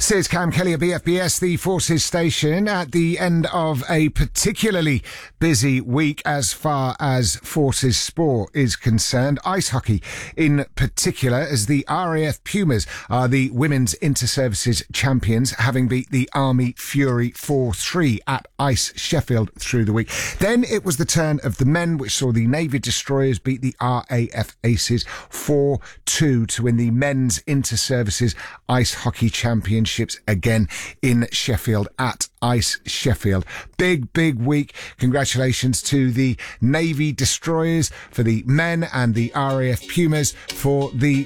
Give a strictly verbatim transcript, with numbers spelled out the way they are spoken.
Says Cam Kelly at B F B S, the Forces station, at the end of a particularly busy week as far as Forces sport is concerned. Ice hockey in particular, as the R A F Pumas are the women's inter-services champions, having beat the Army Fury four three at Ice Sheffield through the week. Then it was the turn of the men, which saw the Navy Destroyers beat the R A F Aces four two to win the men's inter-services ice hockey championships again in Sheffield at Ice Sheffield. Big, big week. Congratulations to the Navy Destroyers for the men and the R A F Pumas for the